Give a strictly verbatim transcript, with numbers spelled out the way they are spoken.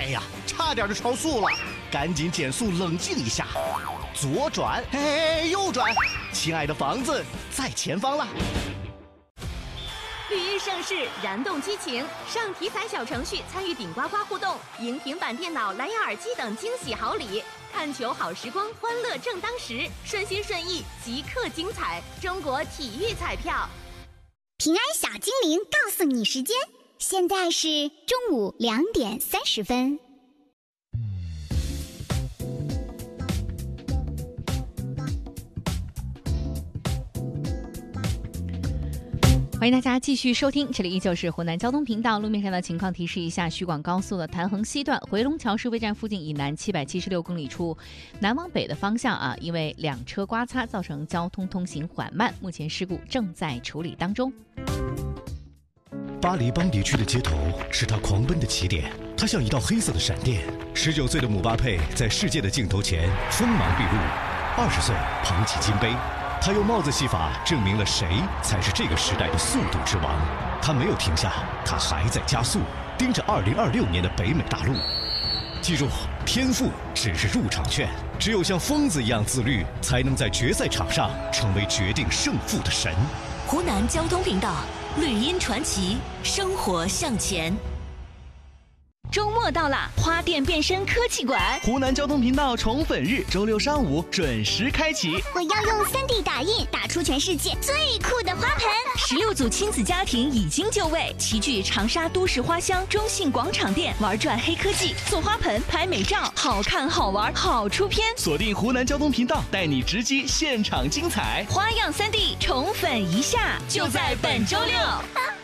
哎呀，差点就超速了，赶紧减速冷静一下，左转，嘿，右转，亲爱的房子在前方了。 绿茵盛世，燃动激情，上体彩小程序参与顶呱呱互动，赢平板电脑、蓝牙耳机等惊喜好礼。看球好时光，欢乐正当时，顺心顺意，即刻精彩。中国体育彩票。 平安小精灵告诉你时间，现在是中午两点三十分。 欢迎大家继续收听，这里依旧是湖南交通频道。路面上的情况提示一下：徐广高速的潭衡西段回龙桥收费站附近以南七百七十六公里处，南往北的方向啊，因为两车刮擦造成交通通行缓慢，目前事故正在处理当中。 巴黎邦迪区的街头是他狂奔的起点，他像一道黑色的闪电。十九岁的姆巴佩在世界的镜头前锋芒毕露，二十岁捧起金杯。他用帽子戏法证明了谁才是这个时代的速度之王。他没有停下，他还在加速，盯着二零二六年的北美大陆。记住，天赋只是入场券，只有像疯子一样自律，才能在决赛场上成为决定胜负的神。 湖南交通频道，绿茵传奇，生活向前。 周末到啦，花店变身科技馆， 湖南交通频道宠粉日，周六上午准时开启。 我要用 三 D 打印打出全世界最酷的花盆。 十六组亲子家庭已经就位，齐聚长沙都市花乡中信广场店，玩转黑科技，做花盆，拍美照，好看好玩好出片。 锁定湖南交通频道，带你直击现场精彩。 花样 三 D 宠粉一下，就在本周六。